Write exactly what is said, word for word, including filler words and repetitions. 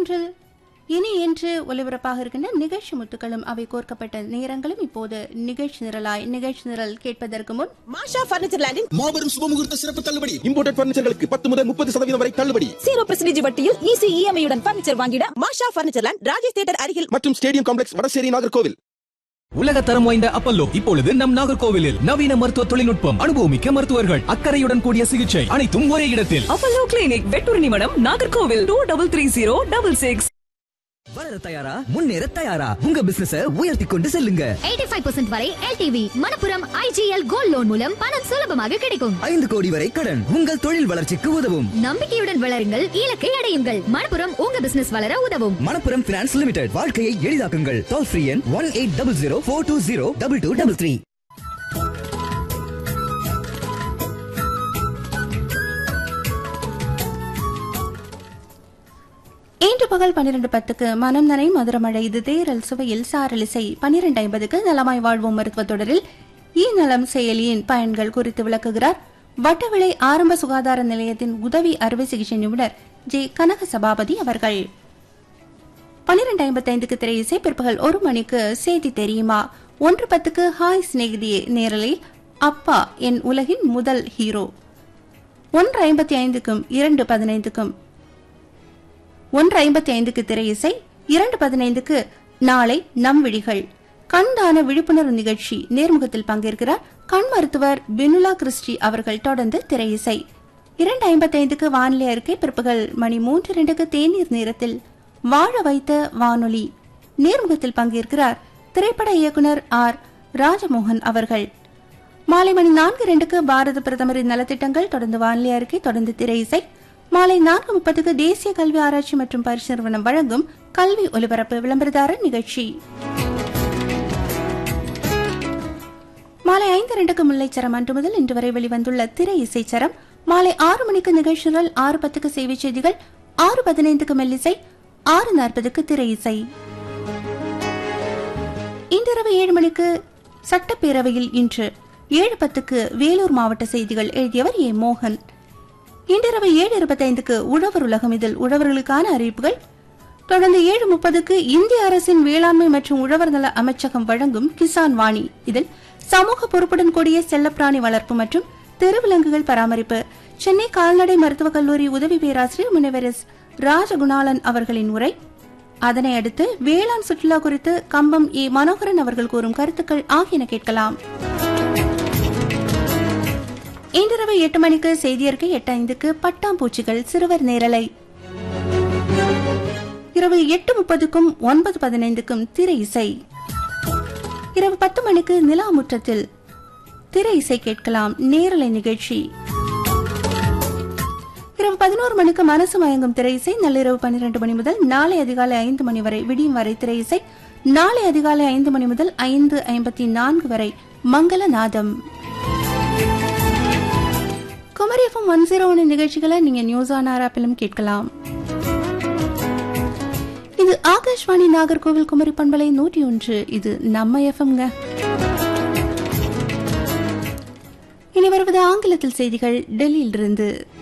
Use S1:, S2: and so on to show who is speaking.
S1: மூன்றில் இனி என்று ஒலிபரப்பாக இருக்கின்ற நிகழ்ச்சி முத்துக்களும் அவை கோர்க்கப்பட்ட நேரங்களும் இப்போது நிகழ்ச்சி நிரலாய் நிகழ்ச்சி நிரல் கேட்பதற்கு முன்
S2: மாஷா பர்னிச்சர் லேண்டில்
S3: மாபெரும் சுபமுகூர்த்த சிறப்பு தள்ளுபடி. இம்போர்ட்டட் பர்னிச்சர்களுக்கு பத்து முதல் முப்பது சதவீதம் வரை தள்ளுபடி.
S2: ஜீரோ பர்சன்டேஜ் வட்டியில் ஈஸி இஎம்ஐ உடன் பர்னிச்சர் வாங்கிட மாஷா பர்னிச்சர் லேண்ட் ராஜேஷ் தியேட்டர் அருகில்
S3: மற்றும் ஸ்டேடியம் காம்ப்ளெக்ஸ் வடசேரி நாகர்கோவில்.
S4: உலக தரம் வாய்ந்த அப்பல்லோ இப்பொழுது நம் நாகர்கோவிலில் நவீன மருத்துவ தொழில்நுட்பம், அனுபவமிக்க மருத்துவர்கள், அக்கறையுடன் கூடிய சிகிச்சை அனைத்தும் ஒரே இடத்தில்.
S5: Apollo clinic, Vettur நிமணம், Nagercoil. Two double three zero double six.
S6: வளர தயாரா, முன்னேற தயாரா, உங்க பிசினஸ உயர்த்தி கொண்டு செல்லுங்க.
S7: எண்பத்தி ஐந்து பர்சன்ட் வரை LTV Manappuram IGL gold loan மூலம் பணம் சுலபமாக கிடைக்கும்.
S6: ஐந்து கோடி வரை கடன் உங்கள் தொழில் வளர்ச்சிக்கு உதவும்.
S7: நம்பிக்கையுடன் வளருங்கள், இலக்கை அடையுங்கள். மணப்புரம் உங்க பிசினஸ் வளர உதவும்.
S6: மணப்புரம் பினான்ஸ் லிமிடெட், வாழ்க்கையை எளிதாக்குங்கள். டோல் ஃப்ரீ எண் one eight double zero four two zero double two double three.
S1: இன்று பகல் பன்னிரண்டு பத்துக்கு மனம் நனை மதுரமழை, இது தேரல் சுவையில் சாரலிசை. பன்னிரண்டு ஐம்பதுக்கு நலமாய் வாழ்வோம் மருத்துவ தொடரில் இ நலம் செயலியின் பயன்கள் குறித்து விளக்குகிறார் வட்டவிளை ஆரம்ப சுகாதார நிலையத்தின் உதவி அறுவை சிகிச்சை நிபுணர் ஜே கனக சபாபதி அவர்கள். பன்னிரண்டு ஐம்பத்தி ஐந்துக்கு திரையிசை. பிற்பகல் ஒரு மணிக்கு செய்தி தெரியுமா. ஒன்று பத்துக்கு ஹாய் சிநேகிதியே நேரலில் அப்பா என் உலகின் முதல் ஹீரோ. ஒன்று ஐம்பத்தி ஐந்துக்கும் இரண்டு பதினைந்துக்கும் ஒன்று ஐம்பத்தி ஐந்துக்கு திரையிசை. இரண்டு பதினைந்துக்கு நாளை நம் விழிகள் கண்தான விழிப்புணர்வு நிகழ்ச்சி. நேர்முகத்தில் பங்கேற்கிறார் கண் மருத்துவர் பினுலா கிறிஸ்டி அவர்கள். தொடர்ந்து திரையிசை. இரண்டு ஐம்பத்தி ஐந்துக்கு வானிலை அறிக்கை. பிற்பகல் மணி மூன்று இரண்டுக்கு தேநீர் நேரத்தில் வாழ வைத்த வானொலி. நேர்முகத்தில் பங்கேற்கிறார் திரைப்பட இயக்குனர் ஆர் ராஜமோகன் அவர்கள். மாலை மணி நான்கு இரண்டுக்கு பாரத பிரதமரின் நலத்திட்டங்கள். தொடர்ந்து வானிலை அறிக்கை. தொடர்ந்து திரையிசை. மாலை நான்கு முப்பதுக்கு தேசிய கல்வி ஆராய்ச்சி மற்றும் பரிசு நிறுவனம் வழங்கும் கல்வி ஒலிபரப்பு விளம்பரதாரர் நிகழ்ச்சி. மாலை ஐந்து இரண்டுக்கு முல்லைச்சரம் அன்று முதல் இன்று வரை வெளிவந்துள்ள திரை இசைச்சரம். மாலை ஆறு மணிக்கு நிகழ்ச்சிகள். ஆறு பத்துக்கு செய்தி செய்திகள். ஆறு பதினைந்துக்கு மெல்லிசை. ஆறு நாற்பதுக்கு திரை இசை. இன்றிரவு ஏழு மணிக்கு சட்டப்பேரவையில் இன்று. ஏழு பத்துக்கு வேலூர் மாவட்ட செய்திகள். எழுதியவர் ஏ மோகன். இன்றிரவு ஏழு இருபத்தி ஐந்துக்கு உழவர் உலகம், இதில் உழவர்களுக்கான அறிவிப்புகள். தொடர்ந்து ஏழு முப்பதுக்கு இந்திய அரசின் வேளாண்மை மற்றும் உழவர் நல அமைச்சகம் வழங்கும் கிசான் வாணி, இதில் சமூக பொறுப்புடன் கூடிய செல்லப்பிராணி வளர்ப்பு மற்றும் தெருவிலங்குகள் பராமரிப்பு, சென்னை கால்நடை மருத்துவக் கல்லூரி உதவி பேராசிரியர் முனைவர் எஸ் ராஜகுணாலன் அவர்களின் உரை. அதனை அடுத்து வேளாண் சுற்றுலா குறித்து கம்பம் ஏ மனோகரன் அவர்கள் கூறும் கருத்துக்கள் ஆகியன கேட்கலாம். இன்றிரவு எட்டு மணிக்கு செய்தியறிக்கை. எட்டு ஐந்துக்கு பட்டாம்பூச்சிகள் சிறுவர் நேரலை. இரவு எட்டு முப்பதுக்கும் ஒன்பது பதினைந்துக்கும் திரை இசை. இரவு பத்து மணிக்கு நிலா முற்றத்தில் திரை இசை கேட்கலாம். நேரலை நிகழ்ச்சி. இரவு பதினோரு மணிக்கு மனசு மயங்கும் திரை இசை. நள்ளிரவு பன்னிரண்டு மணி முதல் நாளை அதிகாலை ஐந்து மணி வரை விடியும் வரை திரை இசை. நாளை அதிகாலை ஐந்து மணி முதல் ஐந்து ஐம்பத்தி நான்கு வரை மங்கள நாதம். Kumari FM one zero one நிகழ்ச்சிகளை நீங்க நியூஸ் ஆன் ஆர் ஆப்பிலும் கேட்கலாம். இது ஆகாஷ்வாணி நாகர்கோவில் குமரி பண்பலை நூற்றி ஒன்று. இது நம்ம எஃப்எம்ங்க. இனி வருவது ஆங்கிலத்தில் செய்திகள் டெல்லியிலிருந்து.